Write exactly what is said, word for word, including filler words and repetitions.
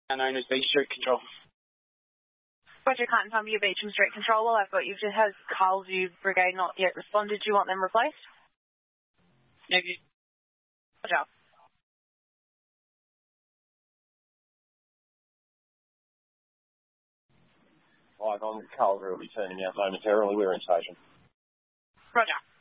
known as Beach Street Control. Roger, can't inform you, Beacham Street Control. Well, I've got you. Just has Carl's View Brigade not yet responded. Do you want them replaced? Maybe. Roger. Five on Carl's View will be turning out momentarily. We're in station. Roger.